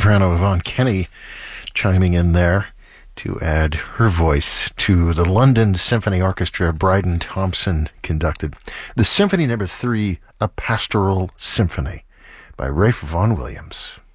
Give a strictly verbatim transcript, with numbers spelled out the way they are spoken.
soprano Yvonne Kenny chiming in there to add her voice to the London Symphony Orchestra Bryden Thompson conducted. The Symphony Number Three, A Pastoral Symphony by Ralph Vaughan Williams.